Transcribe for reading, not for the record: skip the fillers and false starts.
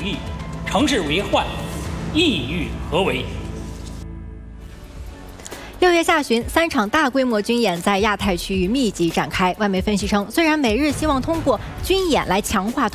义，城市为患，意欲何为 6月下旬，3场大规模军演在亚太区域密集展开。外媒分析称，虽然美日希望通过军演来强化